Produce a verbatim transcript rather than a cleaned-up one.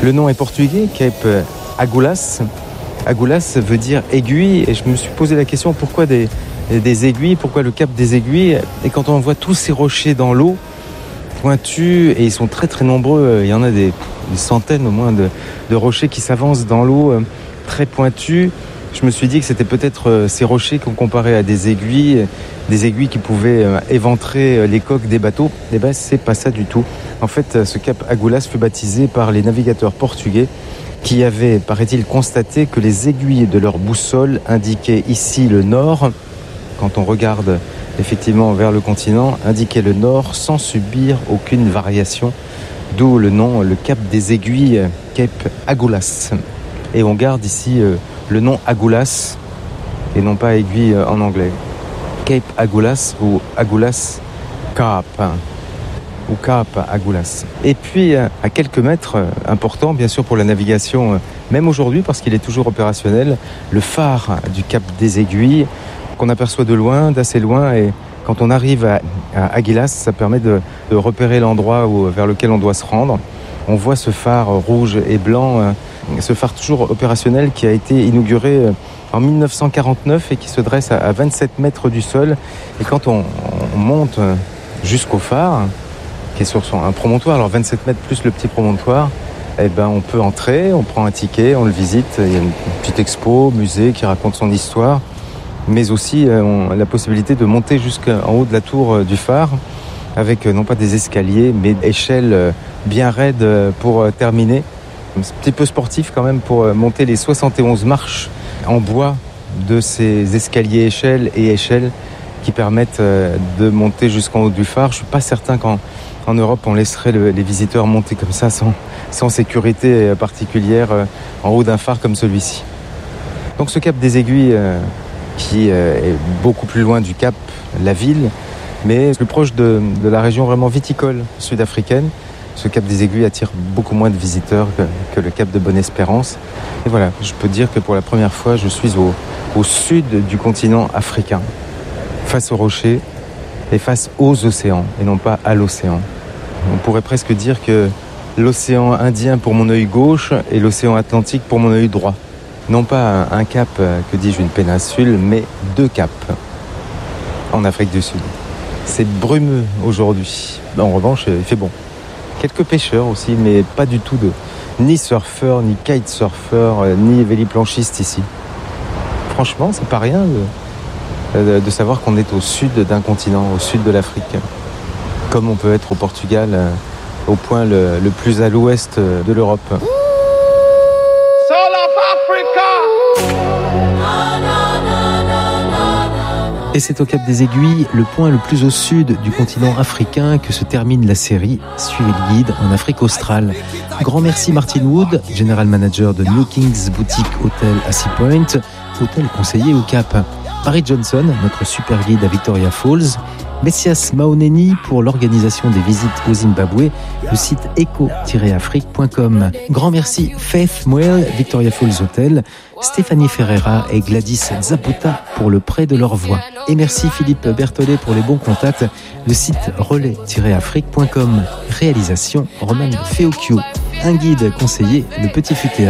Le nom est portugais, Cape Agulhas. Agulhas veut dire aiguille, et je me suis posé la question pourquoi des, des aiguilles, pourquoi le cap des aiguilles. Et quand on voit tous ces rochers dans l'eau, pointus, et ils sont très très nombreux, il y en a des, des centaines au moins de, de rochers qui s'avancent dans l'eau, très pointus. Je me suis dit que c'était peut-être ces rochers qu'on comparait à des aiguilles, des aiguilles qui pouvaient éventrer les coques des bateaux. Eh bien, c'est pas ça du tout. En fait, ce cap Agulhas fut baptisé par les navigateurs portugais qui avaient, paraît-il, constaté que les aiguilles de leur boussole indiquaient ici le nord. Quand on regarde effectivement vers le continent, indiquaient le nord sans subir aucune variation. D'où le nom, le cap des aiguilles, Cape Agulhas. Et on garde ici euh, le nom Agulhas et non pas aiguille euh, en anglais. Cape Agulhas ou Agulhas Cap ou Cap Agulhas. Et puis à quelques mètres, euh, important bien sûr pour la navigation, euh, même aujourd'hui parce qu'il est toujours opérationnel, le phare du cap des aiguilles qu'on aperçoit de loin, d'assez loin, et quand on arrive à, à Agulhas, ça permet de, de repérer l'endroit où, vers lequel on doit se rendre. On voit ce phare rouge et blanc, euh, ce phare toujours opérationnel qui a été inauguré euh, en mille neuf cent quarante-neuf et qui se dresse à, à vingt-sept mètres du sol. Et quand on, on monte jusqu'au phare, qui est sur son, un promontoire, alors vingt-sept mètres plus le petit promontoire, eh ben on peut entrer, on prend un ticket, on le visite. Il y a une petite expo, musée qui raconte son histoire, mais aussi euh, on a la possibilité de monter jusqu'en haut de la tour euh, du phare avec euh, non pas des escaliers, mais échelles euh, bien raides euh, pour euh, terminer. C'est un petit peu sportif quand même pour euh, monter les soixante et onze marches en bois de ces escaliers échelles et échelles qui permettent euh, de monter jusqu'en haut du phare. Je ne suis pas certain qu'en en Europe on laisserait le, les visiteurs monter comme ça sans, sans sécurité particulière euh, en haut d'un phare comme celui-ci. Donc ce cap des aiguilles euh, qui euh, est beaucoup plus loin du cap, la ville, mais plus proche de, de la région vraiment viticole sud-africaine. Ce cap des aiguilles attire beaucoup moins de visiteurs que, que le cap de Bonne-Espérance. Et voilà, je peux dire que pour la première fois, je suis au, au sud du continent africain, face aux rochers et face aux océans, et non pas à l'océan. On pourrait presque dire que l'océan Indien pour mon œil gauche et l'océan Atlantique pour mon œil droit. Non pas un, un cap, que dis-je, une péninsule, mais deux caps en Afrique du Sud. C'est brumeux aujourd'hui. En revanche, il fait bon. Quelques pêcheurs aussi, mais pas du tout de ni surfeurs, ni kitesurfeurs, ni véliplanchistes ici. Franchement, c'est pas rien de, de, de savoir qu'on est au sud d'un continent, au sud de l'Afrique. Comme on peut être au Portugal, au point le, le plus à l'ouest de l'Europe. Soul of Africa! Et c'est au Cap des Aiguilles, le point le plus au sud du continent africain, que se termine la série Suivez le guide en Afrique australe. Grand merci Martin Wood, General Manager de New Kings Boutique Hotel à Sea Point, hôtel conseiller au Cap. Barry Johnson, notre super guide à Victoria Falls. Messias Maoneni pour l'organisation des visites au Zimbabwe, le site eco tiret afrique point com. Grand merci Faith Moel, Victoria Falls Hotel, Stéphanie Ferreira et Gladys Zaputa pour le prêt de leur voix. Et merci Philippe Berthollet pour les bons contacts, le site relais tiret afrique point com. Réalisation Roman Feocchio. Un guide conseiller, le Petit Futéa.